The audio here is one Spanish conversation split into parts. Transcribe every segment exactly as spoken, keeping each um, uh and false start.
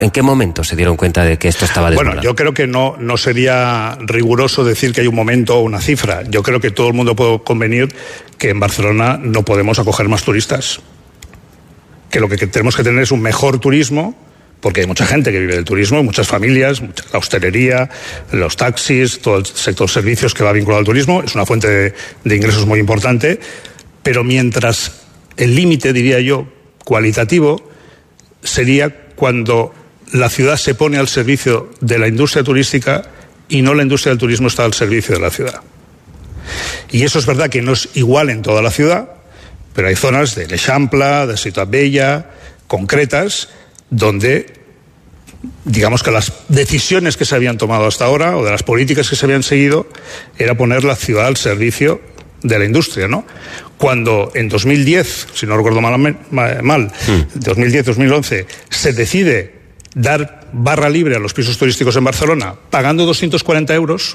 ¿En qué momento se dieron cuenta de que esto estaba desbordado? Bueno, yo creo que no, no sería riguroso decir que hay un momento o una cifra. Yo creo que todo el mundo puede convenir que en Barcelona no podemos acoger más turistas. Que lo que tenemos que tener es un mejor turismo, porque hay mucha gente que vive del turismo, muchas familias, mucha, la hostelería, los taxis, todo el sector servicios que va vinculado al turismo. Es una fuente de, de ingresos muy importante. Pero mientras el límite, diría yo, cualitativo, sería cuando la ciudad se pone al servicio de la industria turística y no la industria del turismo está al servicio de la ciudad. Y eso es verdad que no es igual en toda la ciudad, pero hay zonas de l'Eixample, de Ciutat Vella, concretas, donde digamos que las decisiones que se habían tomado hasta ahora o de las políticas que se habían seguido era poner la ciudad al servicio de la industria, ¿no? Cuando en dos mil diez, si no recuerdo mal, mal sí. dos mil diez dos mil once, se decide dar barra libre a los pisos turísticos en Barcelona pagando doscientos cuarenta euros,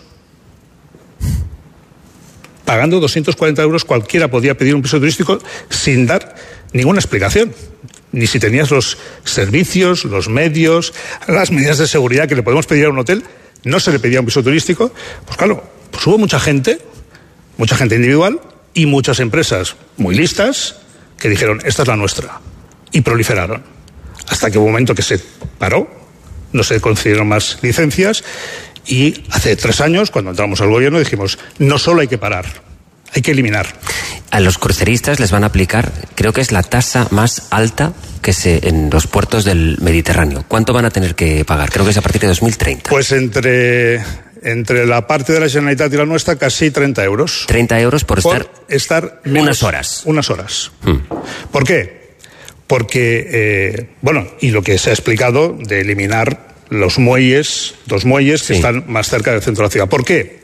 pagando doscientos cuarenta euros cualquiera podía pedir un piso turístico sin dar ninguna explicación, ni si tenías los servicios, los medios, las medidas de seguridad que le podemos pedir a un hotel, no se le pedía un piso turístico. Pues claro, pues hubo mucha gente, mucha gente individual y muchas empresas muy listas que dijeron, esta es la nuestra, y proliferaron. Hasta que hubo un momento que se paró, no se concedieron más licencias y hace tres años, cuando entramos al gobierno, dijimos, no solo hay que parar, hay que eliminar. A los cruceristas les van a aplicar, creo que es la tasa más alta que se en los puertos del Mediterráneo. ¿Cuánto van a tener que pagar? Creo que es a partir de dos mil treinta. Pues entre, entre la parte de la Generalitat y la nuestra, casi treinta euros. treinta euros por, por estar, estar menos, unas horas. Unas horas. Hmm. ¿Por qué? Porque, eh, bueno, y lo que se ha explicado de eliminar los muelles, dos muelles que sí. están más cerca del centro de la ciudad. ¿Por qué?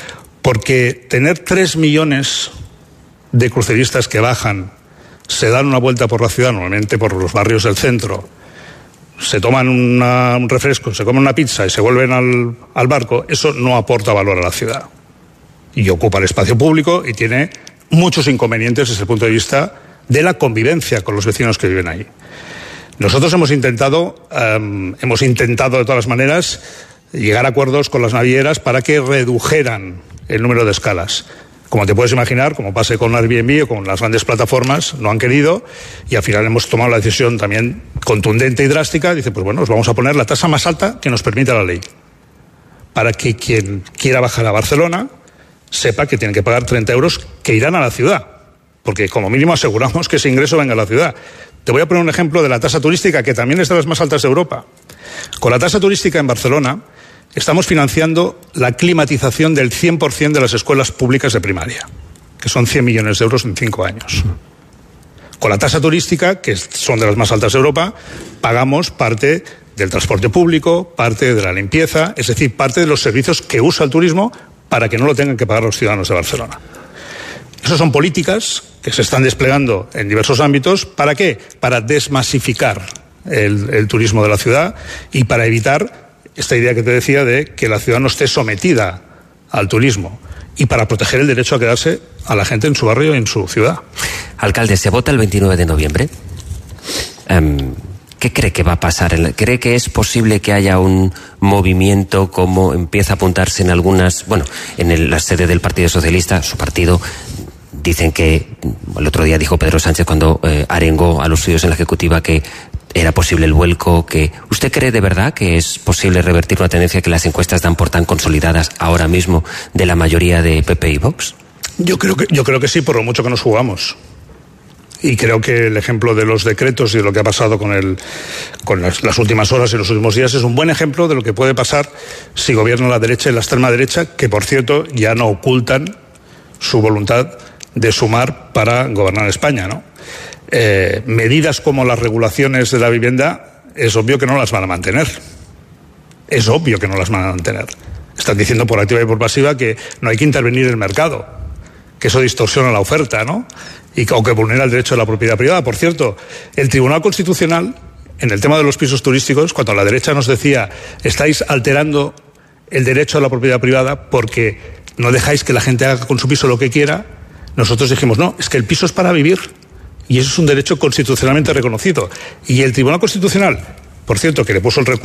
Porque tener tres millones de cruceristas que bajan, se dan una vuelta por la ciudad, normalmente por los barrios del centro, se toman una, un refresco, se comen una pizza y se vuelven al, al barco, eso no aporta valor a la ciudad. Y ocupa el espacio público y tiene muchos inconvenientes desde el punto de vista de la convivencia con los vecinos que viven ahí. Nosotros hemos intentado, um, hemos intentado de todas las maneras llegar a acuerdos con las navieras para que redujeran el número de escalas. Como te puedes imaginar, como pase con Airbnb o con las grandes plataformas, no han querido y al final hemos tomado la decisión también contundente y drástica. Dice, pues bueno, os vamos a poner la tasa más alta que nos permita la ley, para que quien quiera bajar a Barcelona sepa que tiene que pagar treinta euros que irán a la ciudad, porque como mínimo aseguramos que ese ingreso venga a la ciudad. Te voy a poner un ejemplo de la tasa turística, que también es de las más altas de Europa. Con la tasa turística en Barcelona estamos financiando la climatización del cien por ciento de las escuelas públicas de primaria, que son cien millones de euros en cinco años. Con la tasa turística, que son de las más altas de Europa, pagamos parte del transporte público, parte de la limpieza, es decir, parte de los servicios que usa el turismo para que no lo tengan que pagar los ciudadanos de Barcelona. Esas son políticas que se están desplegando en diversos ámbitos. ¿Para qué? Para desmasificar el, el turismo de la ciudad y para evitar esta idea que te decía de que la ciudad no esté sometida al turismo y para proteger el derecho a quedarse a la gente en su barrio y en su ciudad. Alcalde, se vota el veintinueve de noviembre. Um, ¿Qué cree que va a pasar? ¿Cree que es posible que haya un movimiento como empieza a apuntarse en algunas, bueno, en el, la sede del Partido Socialista, su partido? Dicen que, el otro día dijo Pedro Sánchez cuando eh, arengó a los suyos en la Ejecutiva que era posible el vuelco, que ¿usted cree de verdad que es posible revertir una tendencia que las encuestas dan por tan consolidadas ahora mismo de la mayoría de P P y Vox? Yo creo que, yo creo que sí, por lo mucho que nos jugamos. Y creo que el ejemplo de los decretos y de lo que ha pasado con, el, con las, las últimas horas y los últimos días es un buen ejemplo de lo que puede pasar si gobierna la derecha y la extrema derecha, que por cierto ya no ocultan su voluntad de sumar para gobernar España, ¿no? Eh, medidas como las regulaciones de la vivienda es obvio que no las van a mantener. Es obvio que no las van a mantener. Están diciendo por activa y por pasiva que no hay que intervenir en el mercado, que eso distorsiona la oferta, ¿no? Y, o que vulnera el derecho de la propiedad privada. Por cierto, el Tribunal Constitucional, en el tema de los pisos turísticos, cuando la derecha nos decía estáis alterando el derecho a la propiedad privada porque no dejáis que la gente haga con su piso lo que quiera, nosotros dijimos, no, es que el piso es para vivir y eso es un derecho constitucionalmente reconocido. Y el Tribunal Constitucional por cierto, que le puso el recurso